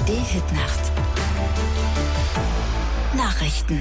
ARD-Hitnacht. Nachrichten.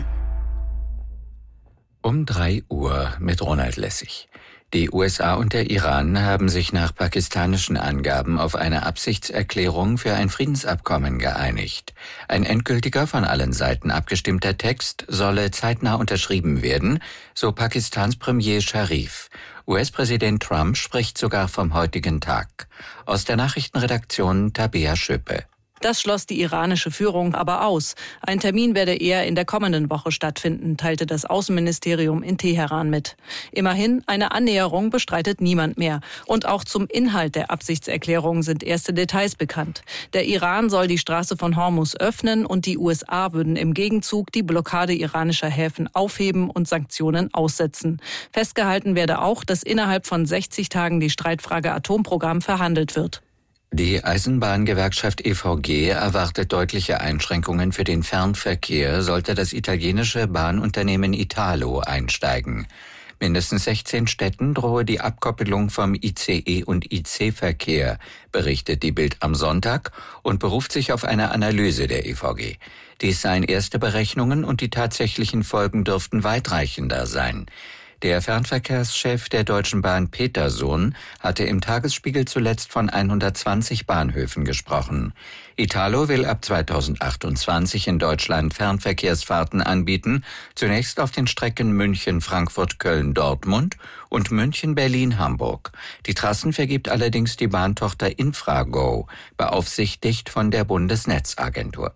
Um 3 Uhr mit Ronald Lessig. Die USA und der Iran haben sich nach pakistanischen Angaben auf eine Absichtserklärung für ein Friedensabkommen geeinigt. Ein endgültiger, von allen Seiten abgestimmter Text solle zeitnah unterschrieben werden, so Pakistans Premier Sharif. US-Präsident Trump spricht sogar vom heutigen Tag. Aus der Nachrichtenredaktion Tabea Schöpe. Das schloss die iranische Führung aber aus. Ein Termin werde eher in der kommenden Woche stattfinden, teilte das Außenministerium in Teheran mit. Immerhin, eine Annäherung bestreitet niemand mehr. Und auch zum Inhalt der Absichtserklärung sind erste Details bekannt. Der Iran soll die Straße von Hormuz öffnen und die USA würden im Gegenzug die Blockade iranischer Häfen aufheben und Sanktionen aussetzen. Festgehalten werde auch, dass innerhalb von 60 Tagen die Streitfrage Atomprogramm verhandelt wird. Die Eisenbahngewerkschaft EVG erwartet deutliche Einschränkungen für den Fernverkehr, sollte das italienische Bahnunternehmen Italo einsteigen. Mindestens 16 Städten drohe die Abkoppelung vom ICE- und IC-Verkehr, berichtet die Bild am Sonntag und beruft sich auf eine Analyse der EVG. Dies seien erste Berechnungen und die tatsächlichen Folgen dürften weitreichender sein. Der Fernverkehrschef der Deutschen Bahn Petersohn hatte im Tagesspiegel zuletzt von 120 Bahnhöfen gesprochen. Italo will ab 2028 in Deutschland Fernverkehrsfahrten anbieten, zunächst auf den Strecken München-Frankfurt-Köln-Dortmund und München-Berlin-Hamburg. Die Trassen vergibt allerdings die Bahntochter Infrago, beaufsichtigt von der Bundesnetzagentur.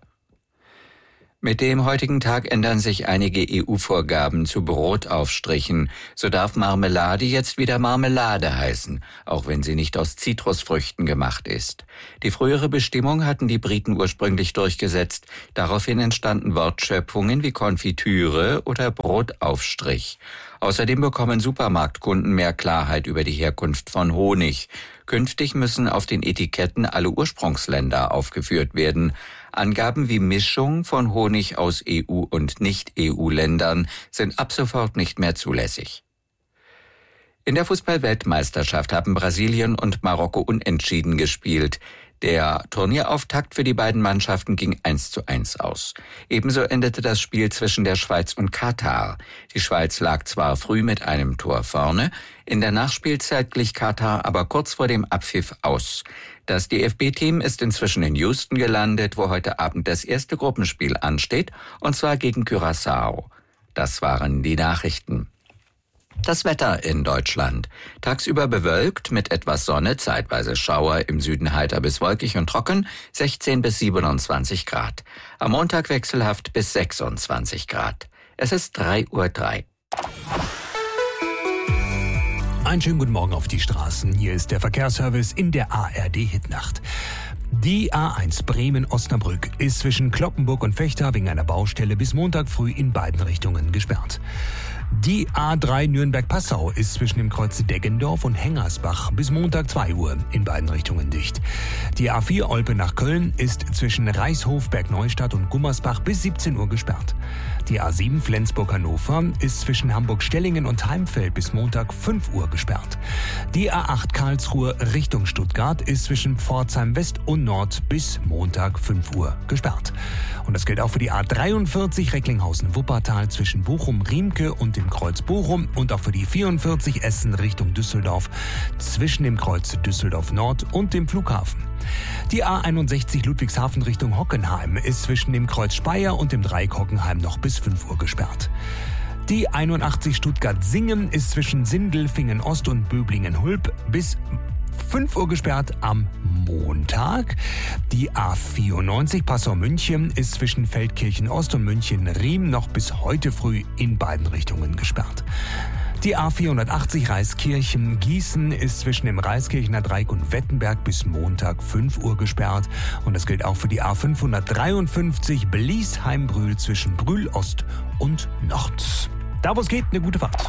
Mit dem heutigen Tag ändern sich einige EU-Vorgaben zu Brotaufstrichen. So darf Marmelade jetzt wieder Marmelade heißen, auch wenn sie nicht aus Zitrusfrüchten gemacht ist. Die frühere Bestimmung hatten die Briten ursprünglich durchgesetzt. Daraufhin entstanden Wortschöpfungen wie Konfitüre oder Brotaufstrich. Außerdem bekommen Supermarktkunden mehr Klarheit über die Herkunft von Honig. Künftig müssen auf den Etiketten alle Ursprungsländer aufgeführt werden. Angaben wie Mischung von Honig aus EU- und Nicht-EU-Ländern sind ab sofort nicht mehr zulässig. In der Fußball-Weltmeisterschaft haben Brasilien und Marokko unentschieden gespielt. Der Turnierauftakt für die beiden Mannschaften ging 1:1 aus. Ebenso endete das Spiel zwischen der Schweiz und Katar. Die Schweiz lag zwar früh mit einem Tor vorne, in der Nachspielzeit glich Katar aber kurz vor dem Abpfiff aus. Das DFB-Team ist inzwischen in Houston gelandet, wo heute Abend das erste Gruppenspiel ansteht, und zwar gegen Curaçao. Das waren die Nachrichten. Das Wetter in Deutschland. Tagsüber bewölkt mit etwas Sonne, zeitweise Schauer, im Süden heiter bis wolkig und trocken, 16 bis 27 Grad. Am Montag wechselhaft bis 26 Grad. Es ist 3:03 Uhr. Einen schönen guten Morgen auf die Straßen. Hier ist der Verkehrsservice in der ARD-Hitnacht. Die A1 Bremen-Osnabrück ist zwischen Cloppenburg und Vechta wegen einer Baustelle bis Montag früh in beiden Richtungen gesperrt. Die A3 Nürnberg-Passau ist zwischen dem Kreuz Deggendorf und Hengersbach bis Montag 2 Uhr in beiden Richtungen dicht. Die A4 Olpe nach Köln ist zwischen Reichshof, Bergneustadt und Gummersbach bis 17 Uhr gesperrt. Die A7 Flensburg-Hannover ist zwischen Hamburg-Stellingen und Heimfeld bis Montag 5 Uhr gesperrt. Die A8 Karlsruhe Richtung Stuttgart ist zwischen Pforzheim West und Nord bis Montag 5 Uhr gesperrt. Und das gilt auch für die A43 Recklinghausen-Wuppertal zwischen Bochum-Riemke und dem Kreuz Bochum und auch für die 44 Essen Richtung Düsseldorf zwischen dem Kreuz Düsseldorf Nord und dem Flughafen. Die A61 Ludwigshafen Richtung Hockenheim ist zwischen dem Kreuz Speyer und dem Dreieck Hockenheim noch bis 5 Uhr gesperrt. Die 81 Stuttgart-Singen ist zwischen Sindelfingen-Ost und Böblingen-Hulb bis 5 Uhr gesperrt am Montag. Die A94 Passau-München ist zwischen Feldkirchen-Ost und München-Riem noch bis heute früh in beiden Richtungen gesperrt. Die A480 Reiskirchen-Gießen ist zwischen dem Reiskirchener Dreieck und Wettenberg bis Montag 5 Uhr gesperrt. Und das gilt auch für die A553 Bliesheim-Brühl zwischen Brühl Ost und Nord. Da wo es geht, eine gute Fahrt.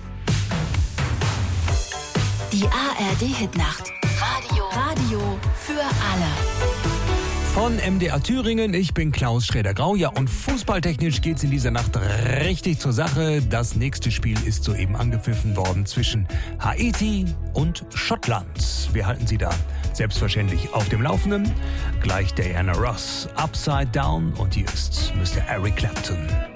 Die ARD-Hitnacht. Radio für alle. Von MDR Thüringen, ich bin Klaus Schraeder-Grau. Ja, und fußballtechnisch geht's in dieser Nacht richtig zur Sache. Das nächste Spiel ist soeben angepfiffen worden zwischen Haiti und Schottland. Wir halten Sie da Selbstverständlich auf dem Laufenden. Gleich Diana Ross, Upside Down und hier ist Mr. Eric Clapton.